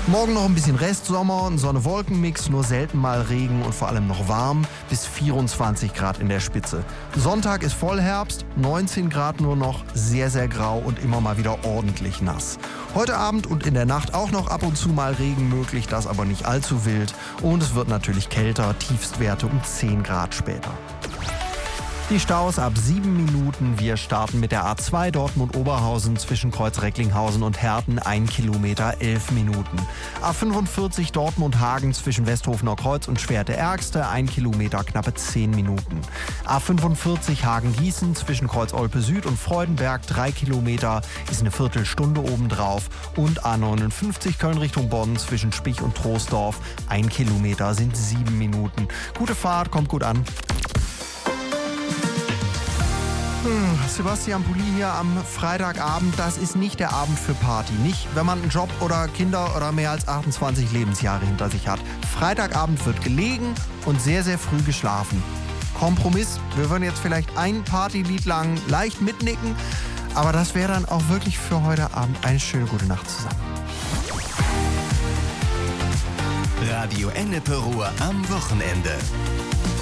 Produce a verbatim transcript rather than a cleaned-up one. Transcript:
Morgen noch ein bisschen Restsommer, ein Sonne-Wolken-Mix, nur selten mal Regen und vor allem noch warm, bis vierundzwanzig Grad in der Spitze. Sonntag ist Vollherbst, neunzehn Grad nur noch, sehr, sehr grau und immer mal wieder ordentlich nass. Heute Abend und in der Nacht auch noch ab und zu mal Regen möglich, das aber nicht allzu wild. Und es wird natürlich kälter, Tiefstwerte um zehn Grad später. Die Staus ab sieben Minuten. Wir starten mit der A zwei Dortmund-Oberhausen zwischen Kreuz-Recklinghausen und Herten, ein Kilometer, elf Minuten. A fünfundvierzig Dortmund-Hagen zwischen Westhofener Kreuz und Schwerte-Ärgste, ein Kilometer, knappe zehn Minuten. A fünfundvierzig Hagen-Gießen zwischen Kreuz-Olpe Süd und Freudenberg, drei Kilometer, ist eine Viertelstunde obendrauf. Und A neunundfünfzig Köln Richtung Bonn zwischen Spich und Troisdorf, ein Kilometer, sind sieben Minuten. Gute Fahrt, kommt gut an. Hm, Sebastian Pulli hier am Freitagabend, das ist nicht der Abend für Party. Nicht, wenn man einen Job oder Kinder oder mehr als achtundzwanzig Lebensjahre hinter sich hat. Freitagabend wird gelegen und sehr, sehr früh geschlafen. Kompromiss, wir würden jetzt vielleicht ein Partylied lang leicht mitnicken, aber das wäre dann auch wirklich für heute Abend eine schöne gute Nacht zusammen. Radio Ennepe Ruhr am Wochenende.